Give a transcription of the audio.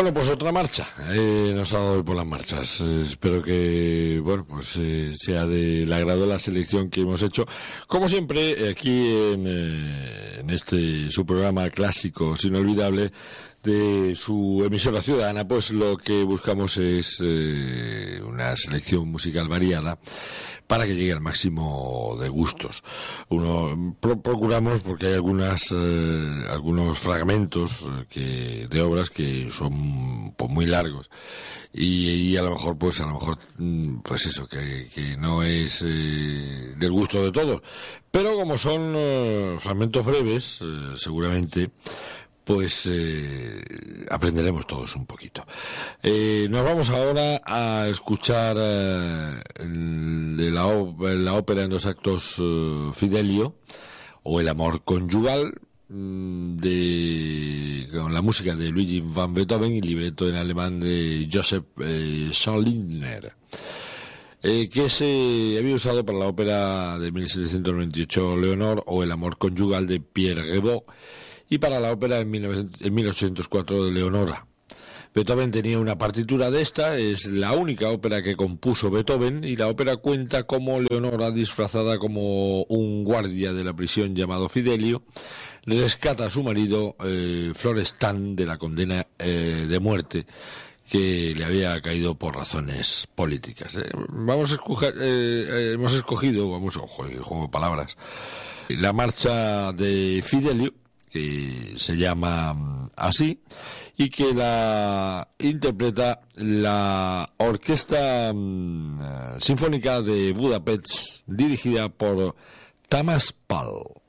Bueno, pues otra marcha. Nos ha dado hoy por las marchas. Espero que, bueno, pues sea del agrado la selección que hemos hecho. Como siempre, aquí en este su programa clásico, inolvidable, de su emisora ciudadana, pues lo que buscamos es una selección musical variada para que llegue al máximo de gustos. Procuramos, porque hay algunos fragmentos de obras que son pues, muy largos y a lo mejor pues eso que no es del gusto de todos, pero como son fragmentos breves, seguramente pues aprenderemos todos un poquito. Nos vamos ahora a escuchar de la ópera en 2 actos Fidelio, o El amor conyugal, con la música de Luigi van Beethoven y libreto en alemán de Joseph Scholiner, que se había usado para la ópera de 1798 Leonor, o El amor conyugal de Pierre Guévot, y para la ópera en 1804 de Leonora. Beethoven tenía una partitura de esta, es la única ópera que compuso Beethoven, y la ópera cuenta cómo Leonora, disfrazada como un guardia de la prisión llamado Fidelio, le rescata a su marido Florestan de la condena de muerte que le había caído por razones políticas. Hemos escogido, juego de palabras, la marcha de Fidelio, que se llama así, y que la interpreta la Orquesta Sinfónica de Budapest, dirigida por Tamás Pál.